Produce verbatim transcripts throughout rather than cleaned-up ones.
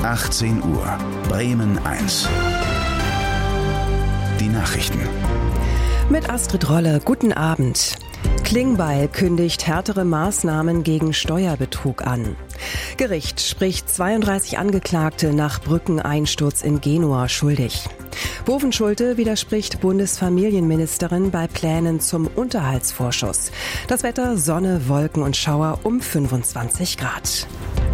achtzehn Uhr, Bremen eins. Die Nachrichten. Mit Astrid Rolle, guten Abend. Klingbeil kündigt härtere Maßnahmen gegen Steuerbetrug an. Gericht spricht zweiunddreißig Angeklagte nach Brückeneinsturz in Genua schuldig. Bovenschulte widerspricht Bundesfamilienministerin bei Plänen zum Unterhaltsvorschuss. Das Wetter: Sonne, Wolken und Schauer um fünfundzwanzig Grad.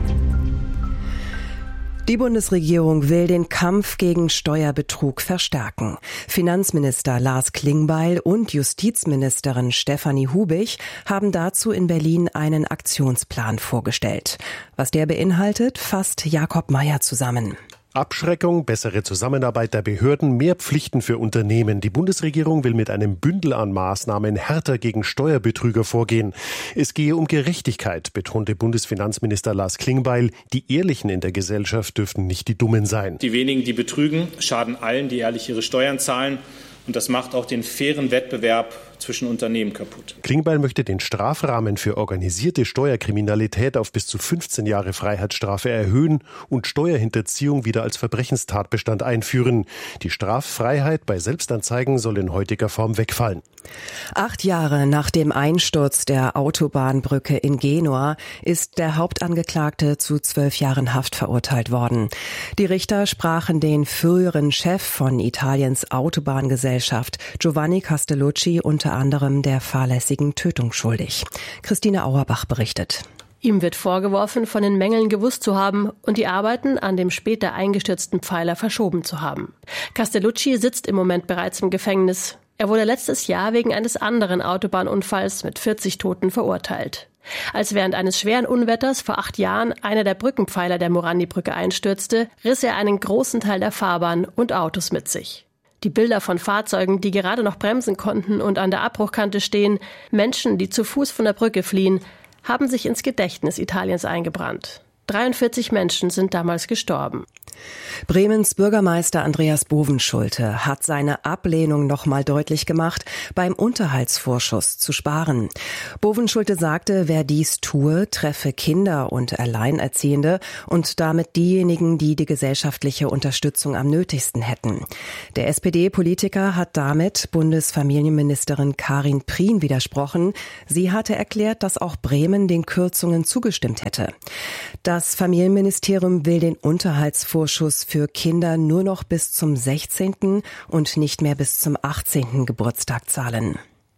Die Bundesregierung will den Kampf gegen Steuerbetrug verstärken. Finanzminister Lars Klingbeil und Justizministerin Stefanie Hubig haben dazu in Berlin einen Aktionsplan vorgestellt. Was der beinhaltet, fasst Jakob Mayer zusammen. Abschreckung, bessere Zusammenarbeit der Behörden, mehr Pflichten für Unternehmen. Die Bundesregierung will mit einem Bündel an Maßnahmen härter gegen Steuerbetrüger vorgehen. Es gehe um Gerechtigkeit, betonte Bundesfinanzminister Lars Klingbeil. Die Ehrlichen in der Gesellschaft dürften nicht die Dummen sein. Die wenigen, die betrügen, schaden allen, die ehrlich ihre Steuern zahlen. Und das macht auch den fairen Wettbewerb zwischen Unternehmen kaputt. Klingbeil möchte den Strafrahmen für organisierte Steuerkriminalität auf bis zu fünfzehn Jahre Freiheitsstrafe erhöhen und Steuerhinterziehung wieder als Verbrechenstatbestand einführen. Die Straffreiheit bei Selbstanzeigen soll in heutiger Form wegfallen. Acht Jahre nach dem Einsturz der Autobahnbrücke in Genua ist der Hauptangeklagte zu zwölf Jahren Haft verurteilt worden. Die Richter sprachen den früheren Chef von Italiens Autobahngesellschaft, Giovanni Castellucci, unter anderem der fahrlässigen Tötung schuldig. Christine Auerbach berichtet. Ihm wird vorgeworfen, von den Mängeln gewusst zu haben und die Arbeiten an dem später eingestürzten Pfeiler verschoben zu haben. Castellucci sitzt im Moment bereits im Gefängnis. Er wurde letztes Jahr wegen eines anderen Autobahnunfalls mit vierzig Toten verurteilt. Als während eines schweren Unwetters vor acht Jahren einer der Brückenpfeiler der Morandi-Brücke einstürzte, riss er einen großen Teil der Fahrbahn und Autos mit sich. Die Bilder von Fahrzeugen, die gerade noch bremsen konnten und an der Abbruchkante stehen, Menschen, die zu Fuß von der Brücke fliehen, haben sich ins Gedächtnis Italiens eingebrannt. dreiundvierzig Menschen sind damals gestorben. Bremens Bürgermeister Andreas Bovenschulte hat seine Ablehnung noch mal deutlich gemacht, beim Unterhaltsvorschuss zu sparen. Bovenschulte sagte, wer dies tue, treffe Kinder und Alleinerziehende und damit diejenigen, die die gesellschaftliche Unterstützung am nötigsten hätten. Der S P D-Politiker hat damit Bundesfamilienministerin Karin Prien widersprochen. Sie hatte erklärt, dass auch Bremen den Kürzungen zugestimmt hätte. Das Familienministerium will den Unterhaltsvorschuss für Kinder nur noch bis zum sechzehnten und nicht mehr bis zum achtzehnten Geburtstag zahlen.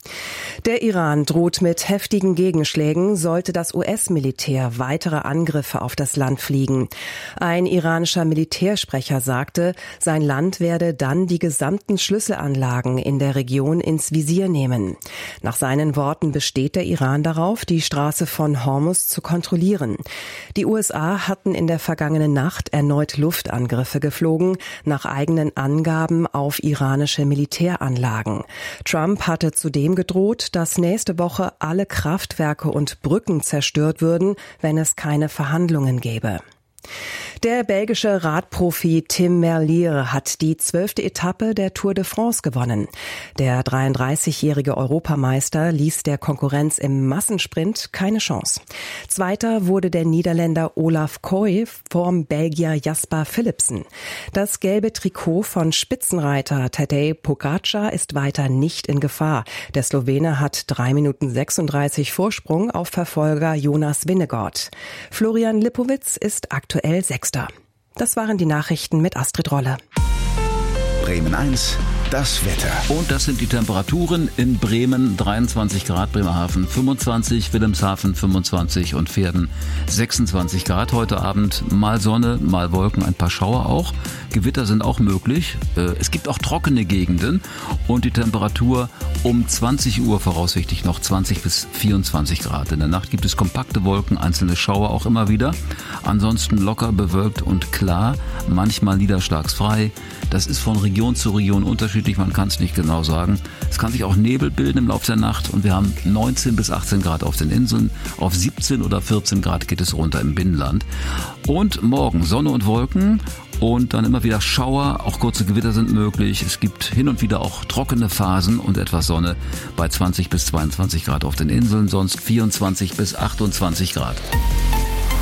Der Iran droht mit heftigen Gegenschlägen, sollte das U S-Militär weitere Angriffe auf das Land fliegen. Ein iranischer Militärsprecher sagte, sein Land werde dann die gesamten Schlüsselanlagen in der Region ins Visier nehmen. Nach seinen Worten besteht der Iran darauf, die Straße von Hormuz zu kontrollieren. Die U S A hatten in der vergangenen Nacht erneut Luftangriffe geflogen, nach eigenen Angaben auf iranische Militäranlagen. Trump hatte zudem gedroht, dass nächste Woche alle Kraftwerke und Brücken zerstört würden, wenn es keine Verhandlungen gäbe. Der belgische Radprofi Tim Merlier hat die zwölfte Etappe der Tour de France gewonnen. Der dreiunddreißigjährige Europameister ließ der Konkurrenz im Massensprint keine Chance. Zweiter wurde der Niederländer Olaf Kooi vorm Belgier Jasper Philipsen. Das gelbe Trikot von Spitzenreiter Tadej Pogačar ist weiter nicht in Gefahr. Der Slowene hat drei Minuten sechsunddreißig Vorsprung auf Verfolger Jonas Vingegaard. Florian Lipowitz ist aktuell Sechster. Das waren die Nachrichten mit Astrid Rolle. Bremen eins, das Wetter. Und das sind die Temperaturen in Bremen: dreiundzwanzig Grad, Bremerhaven fünfundzwanzig, Wilhelmshaven fünfundzwanzig und Verden sechsundzwanzig Grad. Heute Abend mal Sonne, mal Wolken, ein paar Schauer auch. Gewitter sind auch möglich. Es gibt auch trockene Gegenden und die Temperatur um zwanzig Uhr voraussichtlich noch zwanzig bis vierundzwanzig Grad. In der Nacht gibt es kompakte Wolken, einzelne Schauer auch immer wieder. Ansonsten locker bewölkt und klar, manchmal niederschlagsfrei. Das ist von Region zu Region unterschiedlich, man kann es nicht genau sagen. Es kann sich auch Nebel bilden im Laufe der Nacht und wir haben neunzehn bis achtzehn Grad auf den Inseln. Auf siebzehn oder vierzehn Grad geht es runter im Binnenland. Und morgen Sonne und Wolken. Und dann immer wieder Schauer, auch kurze Gewitter sind möglich. Es gibt hin und wieder auch trockene Phasen und etwas Sonne bei zwanzig bis zweiundzwanzig Grad auf den Inseln, sonst vierundzwanzig bis achtundzwanzig Grad.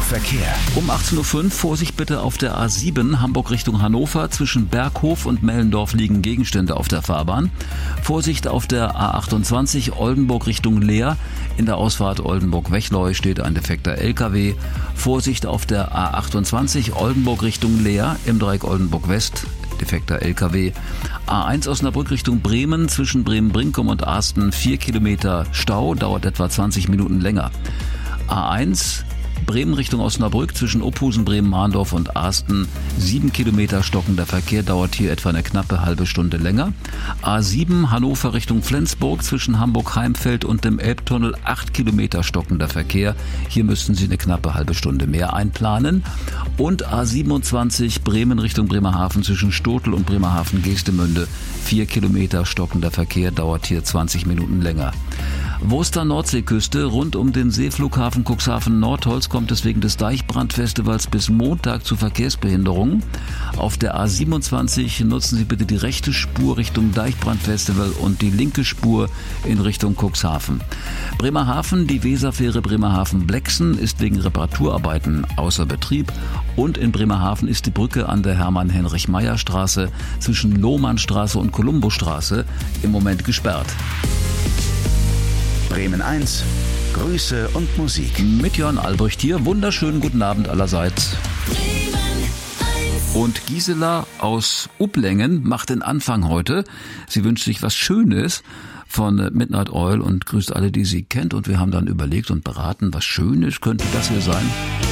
Verkehr. Um achtzehn Uhr fünf Vorsicht bitte auf der A sieben Hamburg Richtung Hannover. Zwischen Berghof und Mellendorf liegen Gegenstände auf der Fahrbahn. Vorsicht auf der A achtundzwanzig Oldenburg Richtung Leer. In der Ausfahrt Oldenburg-Wechleu steht ein defekter L K W. Vorsicht auf der A achtundzwanzig Oldenburg Richtung Leer im Dreieck Oldenburg West. Defekter L K W. A eins Osnabrück Richtung Bremen, zwischen Bremen-Brinkum und Asten vier Kilometer Stau, dauert etwa zwanzig Minuten länger. A eins Bremen Richtung Osnabrück, zwischen Ophusen, Bremen-Mahndorf und Asten sieben Kilometer stockender Verkehr, dauert hier etwa eine knappe halbe Stunde länger. A sieben Hannover Richtung Flensburg, zwischen Hamburg-Heimfeld und dem Elbtunnel acht Kilometer stockender Verkehr. Hier müssten Sie eine knappe halbe Stunde mehr einplanen. Und A siebenundzwanzig Bremen Richtung Bremerhaven, zwischen Stotel und Bremerhaven-Geestemünde vier Kilometer stockender Verkehr, dauert hier zwanzig Minuten länger. Wurster Nordseeküste, rund um den Seeflughafen Cuxhaven-Nordholz kommt es wegen des Deichbrandfestivals bis Montag zu Verkehrsbehinderungen. Auf der A siebenundzwanzig nutzen Sie bitte die rechte Spur Richtung Deichbrandfestival und die linke Spur in Richtung Cuxhaven. Bremerhaven, die Weserfähre Bremerhaven-Blexen ist wegen Reparaturarbeiten außer Betrieb. Und in Bremerhaven ist die Brücke an der Hermann-Heinrich-Meyer-Straße zwischen Lohmannstraße und Kolumbostraße im Moment gesperrt. Bremen eins, Grüße und Musik. Mit Jörn Albrecht hier. Wunderschönen guten Abend allerseits. Und Gisela aus Uplengen macht den Anfang heute. Sie wünscht sich was Schönes von Midnight Oil und grüßt alle, die sie kennt. Und wir haben dann überlegt und beraten, was Schönes könnte das hier sein.